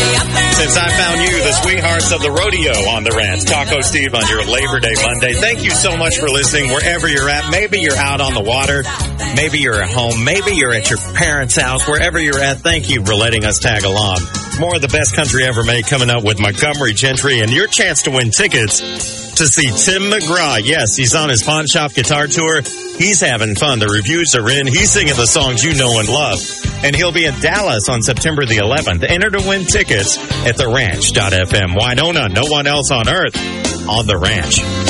Since I found you, the sweethearts of the rodeo on the ranch. Taco Steve on your Labor Day Monday. Thank you so much for listening wherever you're at. Maybe you're out on the water. Maybe you're at home. Maybe you're at your parents' house. Wherever you're at, thank you for letting us tag along. More of the best country ever made coming up with Montgomery Gentry and your chance to win tickets to see Tim McGraw. Yes, he's on his Pawn Shop Guitar Tour. He's having fun. The reviews are in. He's singing the songs you know and love. And he'll be in Dallas on September the 11th. Enter to win tickets at theranch.fm. Winona, no one else on earth on the ranch.